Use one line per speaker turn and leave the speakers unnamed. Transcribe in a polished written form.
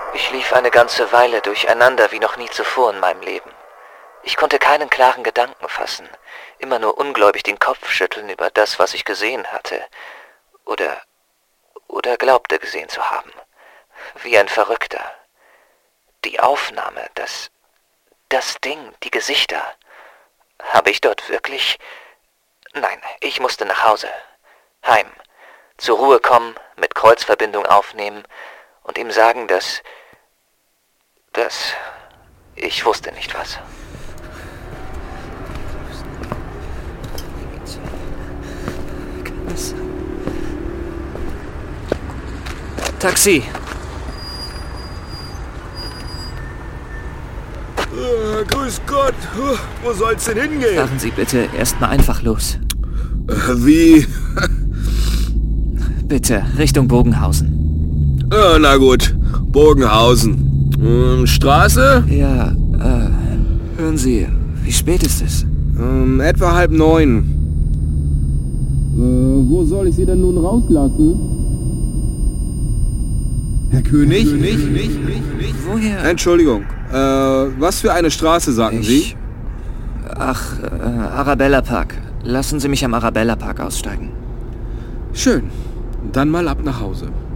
Ich lief eine ganze Weile durcheinander wie noch nie zuvor in meinem Leben. Ich konnte keinen klaren Gedanken fassen, immer nur ungläubig den Kopf schütteln über das, was ich gesehen hatte. Oder glaubte gesehen zu haben. Wie ein Verrückter. Die Aufnahme, das Ding, die Gesichter. Habe ich dort wirklich... Nein, ich musste nach Hause. Heim. Zur Ruhe kommen, mit Kreuzverbindung aufnehmen und ihm sagen, dass... Ich wusste nicht was. Taxi!
Grüß Gott, wo soll's denn hingehen?
Fahren Sie bitte erstmal einfach los.
Wie?
Bitte, Richtung Bogenhausen.
Na gut, Bogenhausen. Straße?
Ja, hören Sie, wie spät ist es?
Etwa 8:30. Wo soll ich Sie denn nun rauslassen? Herr König?
Woher?
Entschuldigung, was für eine Straße, sagen Sie?
Arabella Park. Lassen Sie mich am Arabella Park aussteigen.
Schön, dann mal ab nach Hause.